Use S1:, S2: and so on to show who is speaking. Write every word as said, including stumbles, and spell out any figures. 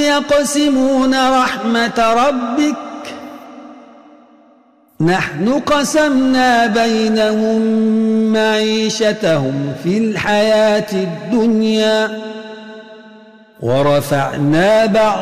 S1: يقسمون رحمة ربك نحن قسمنا بينهم معيشتهم في الحياة الدنيا ورفعنا بعض